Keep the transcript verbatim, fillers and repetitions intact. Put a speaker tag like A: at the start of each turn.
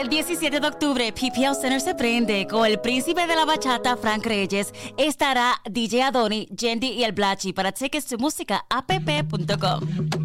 A: El diecisiete de octubre, P P L Center se prende con el príncipe de la bachata, Frank Reyes. Estará D J Adoni, Yendi y el Blachi. Para tickets to música, app punto com.